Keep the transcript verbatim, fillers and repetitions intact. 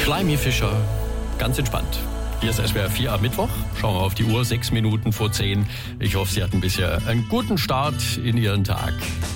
Fly Me Fischer, ganz entspannt. Hier ist S W R vier am Mittwoch. Schauen wir auf die Uhr, sechs Minuten vor zehn. Ich hoffe, Sie hatten bisher einen guten Start in Ihren Tag.